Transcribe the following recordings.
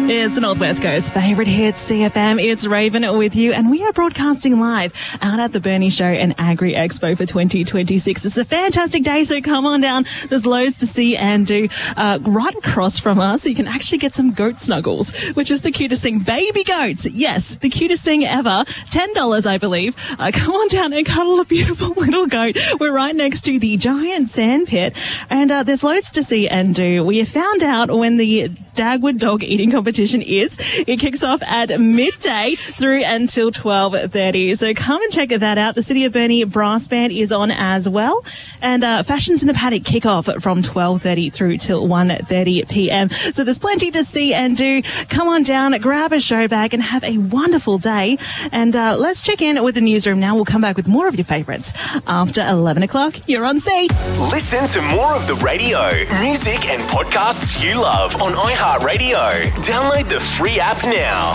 It's the Northwest Coast favourite hit, CFM. It's Raven with you, and we are broadcasting live out at the Burnie Show and Agri Expo for 2026. It's a fantastic day, so come on down. There's loads to see and do right across from us. So you can actually get some goat snuggles, which is the cutest thing. Baby goats, yes, the cutest thing ever. $10, I believe. Come on down and cuddle a beautiful little goat. We're right next to the giant sand pit, and there's loads to see and do. We have found out when the Dagwood dog eating competition is. It kicks off at midday through until 12:30. So come and check that out. The City of Burnie Brass Band is on as well. And Fashions in the Paddock kick off from 12:30 through till 1:30 p.m. So there's plenty to see and do. Come on down, grab a show bag and have a wonderful day. And let's check in with the newsroom now. We'll come back with more of your favourites after 11 o'clock. You're on C. Listen to more of the radio, music and podcasts you love on iHeartRadio. Download the free app now.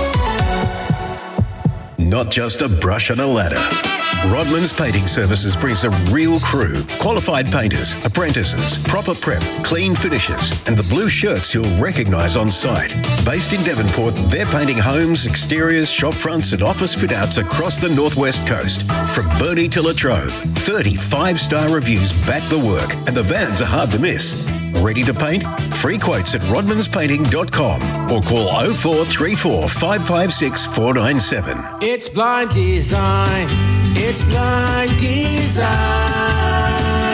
Not just a brush and a ladder. Rodman's Painting Services brings a real crew, qualified painters, apprentices, proper prep, clean finishes, and the blue shirts you'll recognise on site. Based in Devonport, they're painting homes, exteriors, shop fronts and office fit-outs across the Northwest Coast. From Burnie to Latrobe, 30 5-star reviews back the work, and the vans are hard to miss. Ready to paint? Free quotes at rodmanspainting.com or call 0434 556 497. It's Blind Design. It's Blind Design.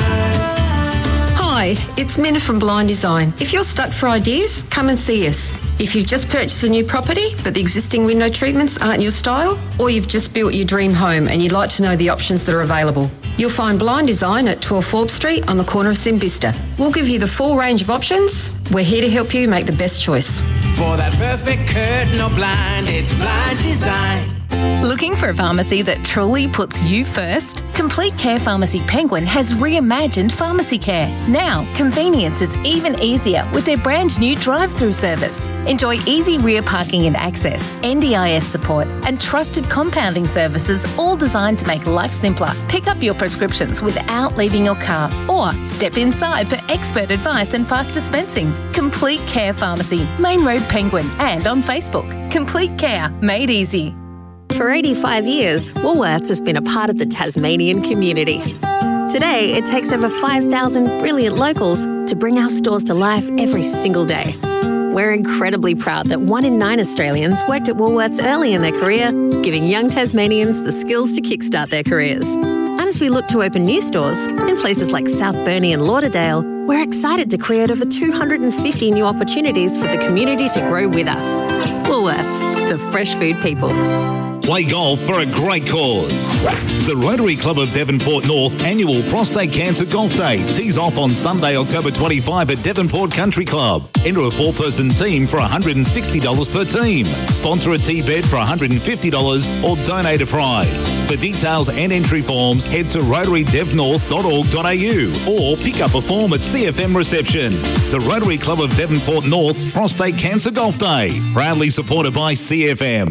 Hi, it's Minna from Blind Design. If you're stuck for ideas, come and see us. If you've just purchased a new property but the existing window treatments aren't your style, or you've just built your dream home and you'd like to know the options that are available, you'll find Blind Design at 12 Forbes Street on the corner of Simbista. We'll give you the full range of options. We're here to help you make the best choice. For that perfect curtain or blind, it's Blind Design. Looking for a pharmacy that truly puts you first? Complete Care Pharmacy Penguin has reimagined pharmacy care. Now, convenience is even easier with their brand new drive-through service. Enjoy easy rear parking and access, NDIS support, and trusted compounding services, all designed to make life simpler. Pick up your prescriptions without leaving your car, or step inside for expert advice and fast dispensing. Complete Care Pharmacy, Main Road Penguin, and on Facebook. Complete Care, made easy. For 85 years, Woolworths has been a part of the Tasmanian community. Today, it takes over 5,000 brilliant locals to bring our stores to life every single day. We're incredibly proud that 1 in 9 Australians worked at Woolworths early in their career, giving young Tasmanians the skills to kickstart their careers. And as we look to open new stores in places like South Burnie and Lauderdale, we're excited to create over 250 new opportunities for the community to grow with us. Woolworths, the fresh food people. Play golf for a great cause. The Rotary Club of Devonport North annual Prostate Cancer Golf Day tees off on Sunday, October 25 at Devonport Country Club. Enter a 4-person team for $160 per team. Sponsor a tee bed for $150 or donate a prize. For details and entry forms, head to rotarydevnorth.org.au or pick up a form at CFM reception. The Rotary Club of Devonport North's Prostate Cancer Golf Day, proudly supported by CFM.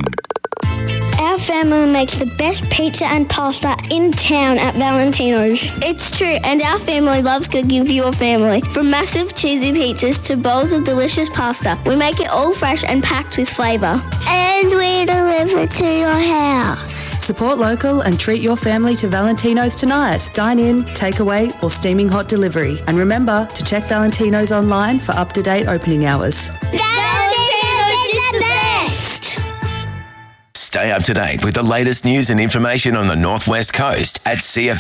Our family makes the best pizza and pasta in town at Valentino's. It's true, and our family loves cooking for your family. From massive cheesy pizzas to bowls of delicious pasta, we make it all fresh and packed with flavour. And we deliver to your house. Support local and treat your family to Valentino's tonight. Dine in, takeaway or steaming hot delivery. And remember to check Valentino's online for up-to-date opening hours. Valentino's is the best! Stay up to date with the latest news and information on the Northwest Coast at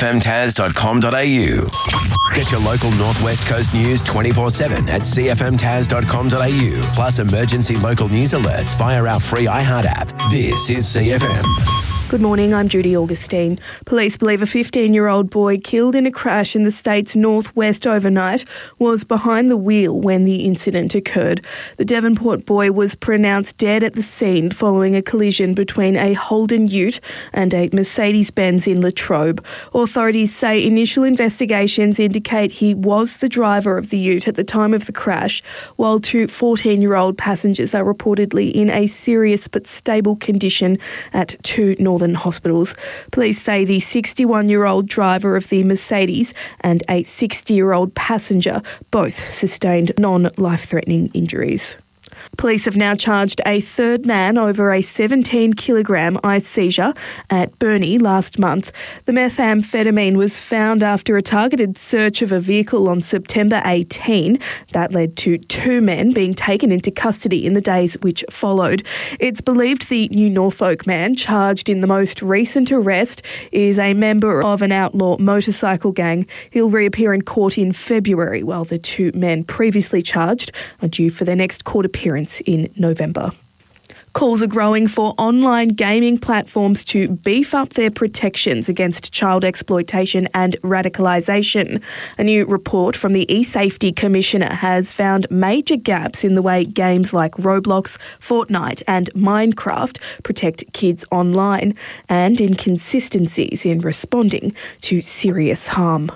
cfmtas.com.au. Get your local Northwest Coast news 24/7 at cfmtas.com.au. Plus emergency local news alerts via our free iHeart app. This is CFM. Good morning, I'm Judy Augustine. Police believe a 15-year-old boy killed in a crash in the state's northwest overnight was behind the wheel when the incident occurred. The Devonport boy was pronounced dead at the scene following a collision between a Holden Ute and a Mercedes-Benz in Latrobe. Authorities say initial investigations indicate he was the driver of the Ute at the time of the crash, while 2 14-year-old passengers are reportedly in a serious but stable condition at 2 northern hospitals. Police say the 61-year-old driver of the Mercedes and a 60-year-old passenger both sustained non-life-threatening injuries. Police have now charged a third man over a 17-kilogram ice seizure at Burnie last month. The methamphetamine was found after a targeted search of a vehicle on September 18. That led to 2 men being taken into custody in the days which followed. It's believed the New Norfolk man charged in the most recent arrest is a member of an outlaw motorcycle gang. He'll reappear in court in February, while the 2 men previously charged are due for their next court appearance in November. Calls are growing for online gaming platforms to beef up their protections against child exploitation and radicalisation. A new report from the eSafety Commissioner has found major gaps in the way games like Roblox, Fortnite and Minecraft protect kids online, and inconsistencies in responding to serious harm.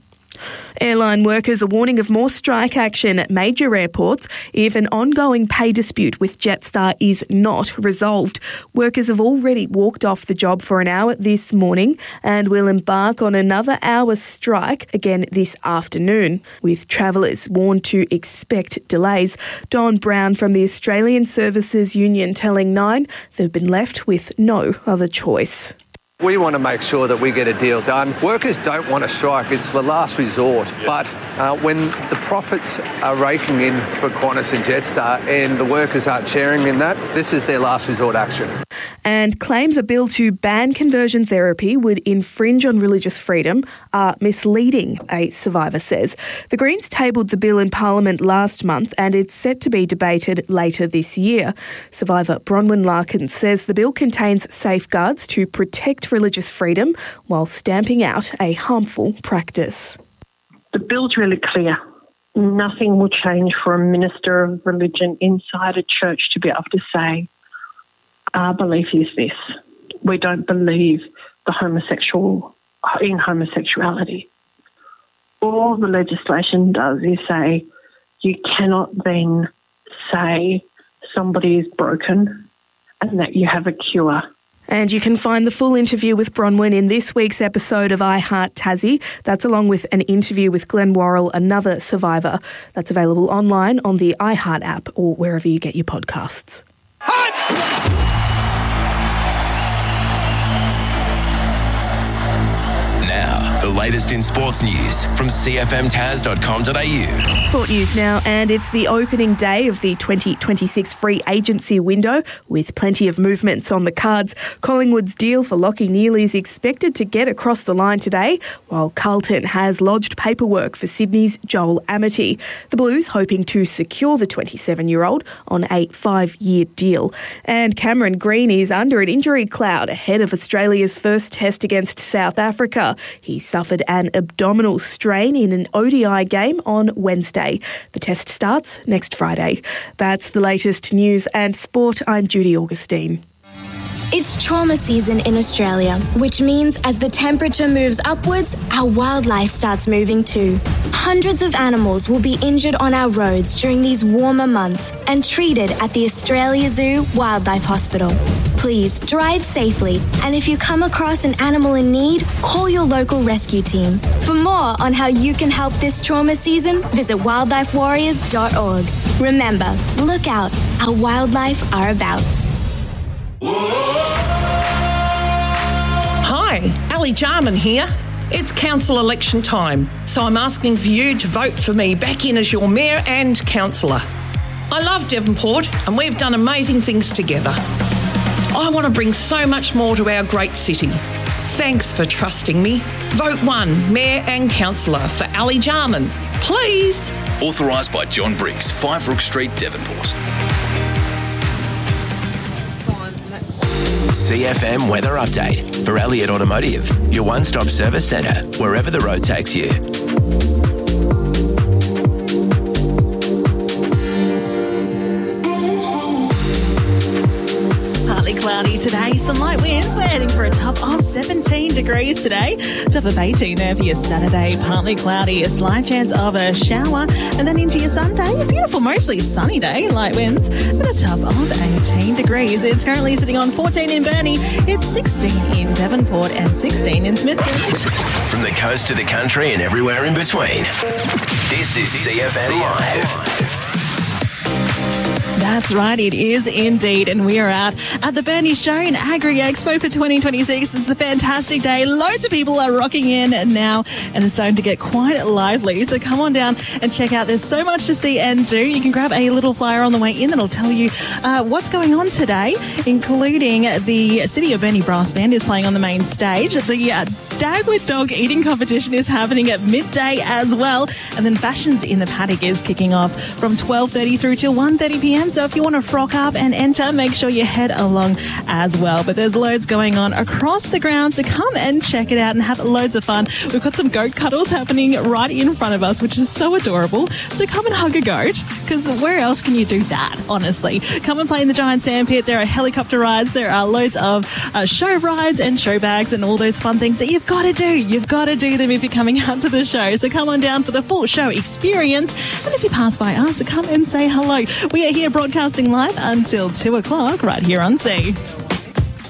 Airline workers are warning of more strike action at major airports if an ongoing pay dispute with Jetstar is not resolved. Workers have already walked off the job for an hour this morning and will embark on another hour's strike again this afternoon, with travellers warned to expect delays. Don Brown from the Australian Services Union telling Nine they've been left with no other choice. We want to make sure that we get a deal done. Workers don't want to strike. It's the last resort. But when the profits are raking in for Qantas and Jetstar and the workers aren't sharing in that, this is their last resort action. And claims a bill to ban conversion therapy would infringe on religious freedom are misleading, a survivor says. The Greens tabled the bill in Parliament last month and it's set to be debated later this year. Survivor Bronwyn Larkin says the bill contains safeguards to protect religious freedom while stamping out a harmful practice. The bill's really clear. Nothing will change for a minister of religion inside a church to be able to say, our belief is this. We don't believe in homosexuality. All the legislation does is say you cannot then say somebody is broken and that you have a cure. And you can find the full interview with Bronwyn in this week's episode of I Heart Tassie. That's along with an interview with Glenn Worrell, another survivor. That's available online on the iHeart app or wherever you get your podcasts. Now, the latest in sports news from cfmtaz.com.au. Sport news now, and it's the opening day of the 2026 free agency window with plenty of movements on the cards. Collingwood's deal for Lachie Neale is expected to get across the line today, while Carlton has lodged paperwork for Sydney's Joel Amity. The Blues hoping to secure the 27-year-old on a 5-year deal. And Cameron Green is under an injury cloud ahead of Australia's first test against South Africa. He suffered an abdominal strain in an ODI game on Wednesday. The test starts next Friday. That's the latest news and sport. I'm Judy Augustine. It's trauma season in Australia, which means as the temperature moves upwards, our wildlife starts moving too. Hundreds of animals will be injured on our roads during these warmer months and treated at the Australia Zoo Wildlife Hospital. Please drive safely, and if you come across an animal in need, call your local rescue team. For more on how you can help this trauma season, visit wildlifewarriors.org. Remember, look out, our wildlife are about. Hi, Ali Jarman here. It's council election time, so I'm asking for you to vote for me back in as your mayor and councillor. I love Devonport and we've done amazing things together. I want to bring so much more to our great city. Thanks for trusting me. Vote 1, mayor and councillor for Ali Jarman, please. Authorised by John Briggs, 5 Rook Street, Devonport. CFM Weather Update for Elliott Automotive, your one-stop service centre, wherever the road takes you. Partly cloudy today, some light winds. We're heading for a top of 17 degrees today. Top of 18 there for your Saturday. Partly cloudy, a slight chance of a shower. And then into your Sunday, a beautiful, mostly sunny day. Light winds, but a top of 18 degrees. It's currently sitting on 14 in Burnie. It's 16 in Devonport and 16 in Smithton. From the coast to the country and everywhere in between. This is CFM Live. That's right, it is indeed. And we are out at the Bernie Show in Agri Expo for 2026. This is a fantastic day. Loads of people are rocking in now, and it's starting to get quite lively. So come on down and check out. There's so much to see and do. You can grab a little flyer on the way in that'll tell you what's going on today, including the City of Bernie Brass Band is playing on the main stage. The Dagwood Dog Eating Competition is happening at midday as well. And then Fashions in the Paddock is kicking off from 12:30 through till 1:30 p.m. So if you want to frock up and enter, make sure you head along as well. But there's loads going on across the ground, so come and check it out and have loads of fun. We've got some goat cuddles happening right in front of us, which is so adorable. So come and hug a goat, because where else can you do that, honestly? Come and play in the giant sandpit. There are helicopter rides. There are loads of show rides and show bags and all those fun things that you've got to do. You've got to do them if you're coming out to the show. So come on down for the full show experience. And if you pass by us, come and say hello. We are here broadcasting live until 2 o'clock right here on C.